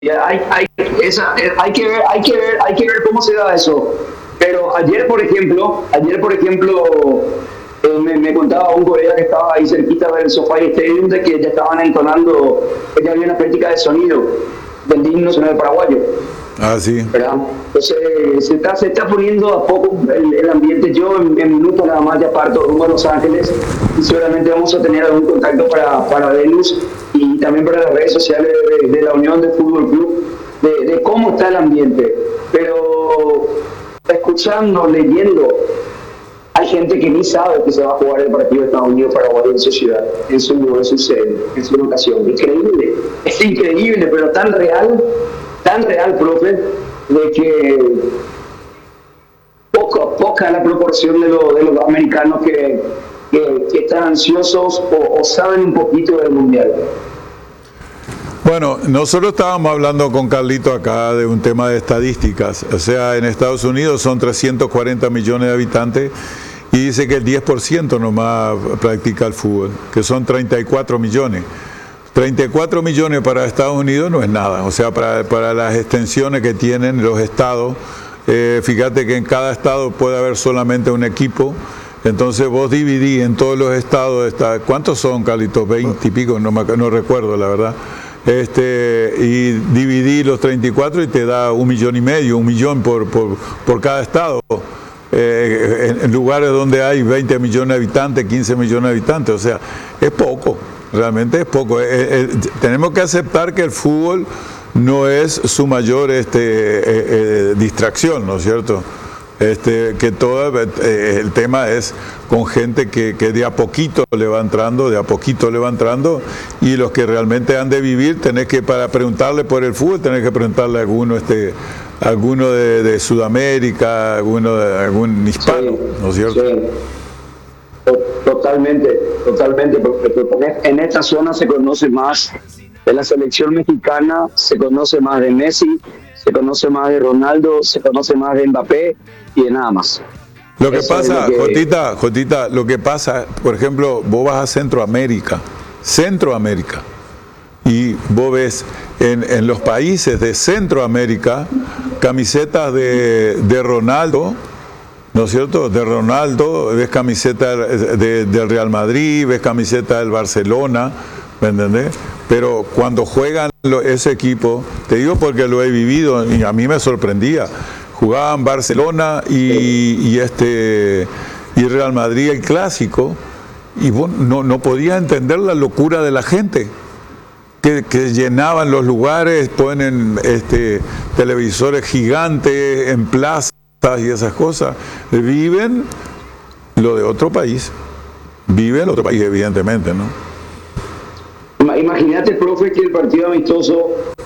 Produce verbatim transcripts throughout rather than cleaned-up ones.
hay, hay, esa, hay, que ver, hay, que ver, hay que ver cómo se da eso. Pero ayer, por ejemplo, ayer, por ejemplo, eh, me, me contaba un colega que estaba ahí cerquita del SoFi Stadium de que ya estaban entonando, que ya había una práctica de sonido del himno nacional paraguayo. Ah, sí. ¿Verdad? Entonces se está, se está poniendo a poco el, el ambiente. Yo en, en minutos nada más ya parto rumbo a Los Ángeles y seguramente vamos a tener algún contacto para, para Venus y también para las redes sociales de, de la Unión de Fútbol Club, de, de cómo está el ambiente. Pero escuchando, leyendo, hay gente que ni sabe que se va a jugar el partido de Estados Unidos-Paraguay en su ciudad, en su, en su sede, en su locación. Increíble, es increíble, pero tan real, tan real, profe, de que poco, poca es la proporción de, lo, de los americanos que, que, que están ansiosos o, o saben un poquito del Mundial. Bueno, nosotros estábamos hablando con Carlito acá de un tema de estadísticas. O sea, en Estados Unidos son trescientos cuarenta millones de habitantes y dice que el diez por ciento nomás practica el fútbol, que son treinta y cuatro millones. treinta y cuatro millones para Estados Unidos no es nada. O sea, para, para las extensiones que tienen los estados, eh, fíjate que en cada estado puede haber solamente un equipo. Entonces vos dividí en todos los estados, está, ¿cuántos son, Carlitos? veinte y pico, no, me, no recuerdo la verdad. Este, y dividí los treinta y cuatro y te da un millón y medio, un millón por, por, por cada estado, eh, en, en lugares donde hay veinte millones de habitantes, quince millones de habitantes, o sea, es poco, realmente es poco. Eh, eh, tenemos que aceptar que el fútbol no es su mayor este, eh, eh, distracción, ¿no es cierto? Este, que todo eh, el tema es con gente que, que de a poquito le va entrando, de a poquito le va entrando, y los que realmente han de vivir, tenés que, para preguntarle por el fútbol, tenés que preguntarle a alguno, este, alguno de, de Sudamérica, alguno de algún hispano, sí, ¿no es cierto? Sí. Totalmente, totalmente, porque en esta zona se conoce más de la selección mexicana, se conoce más de Messi, se conoce más de Ronaldo, se conoce más de Mbappé y de nada más. Lo que Eso pasa, lo que... Jotita, Jotita, lo que pasa, por ejemplo, vos vas a Centroamérica, Centroamérica, y vos ves en, en los países de Centroamérica camisetas de, de Ronaldo, ¿no es cierto? De Ronaldo, ves camiseta de, del Real Madrid, ves camiseta del Barcelona, ¿me entendés? Pero cuando juegan lo, ese equipo, te digo porque lo he vivido y a mí me sorprendía, jugaban Barcelona y, y, este, y Real Madrid el clásico, y bueno, no, no podía entender la locura de la gente, que, que llenaban los lugares, ponen este, televisores gigantes en plazas y esas cosas, viven lo de otro país, viven otro país evidentemente, ¿no? Imagínate, profe, que el partido amistoso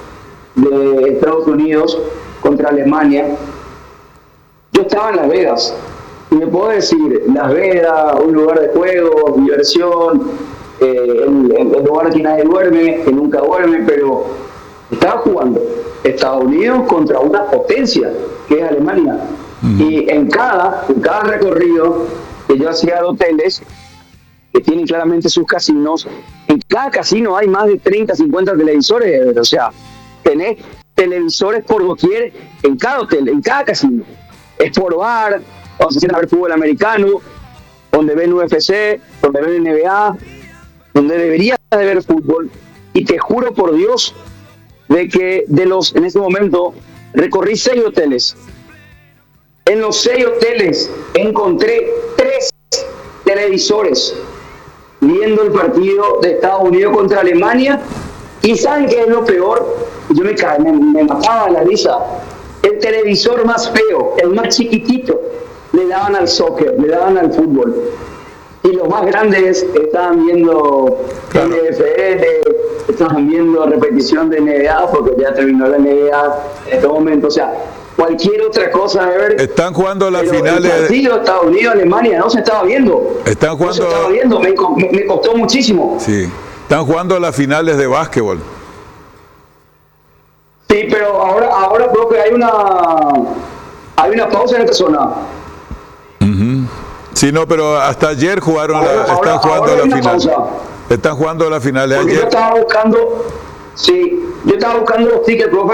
de Estados Unidos contra Alemania, yo estaba en Las Vegas, y me puedo decir, Las Vegas, un lugar de juego, diversión, eh, el, el lugar que nadie duerme, que nunca duerme, pero estaba jugando Estados Unidos contra una potencia, que es Alemania. Mm. Y en cada, en cada recorrido que yo hacía de hoteles, que tienen claramente sus casinos, en cada casino hay más de treinta, cincuenta televisores, o sea, tenés televisores por doquier en cada hotel, en cada casino. Sport Bar, vamos a ver fútbol americano, donde ven U F C, donde ven N B A, donde deberías de ver fútbol, y te juro por Dios de que de los, en ese momento, recorrí seis hoteles. En los seis hoteles encontré tres televisores viendo el partido de Estados Unidos contra Alemania, y ¿saben qué es lo peor? Yo me, me, me mataba la risa. El televisor más feo, el más chiquitito, le daban al soccer, le daban al fútbol, y los más grandes estaban viendo claro. N F L, estaban viendo repetición de N B A, porque ya terminó la N B A en este momento, o sea, cualquier otra cosa de ver. Están jugando las pero finales. El partido de Estados Unidos, Alemania, no se estaba viendo. Están jugando. No se estaba viendo, me, me, me costó muchísimo. Sí. Están jugando las finales de básquetbol. Sí, pero ahora, ahora creo que hay una, hay una pausa en esta zona. Uh-huh. Sí, no, pero hasta ayer jugaron, ahora, la, ahora, están jugando la final. Pausa. Están jugando la final de Porque ayer. Yo estaba buscando, Sí, yo estaba buscando los tickets, profe,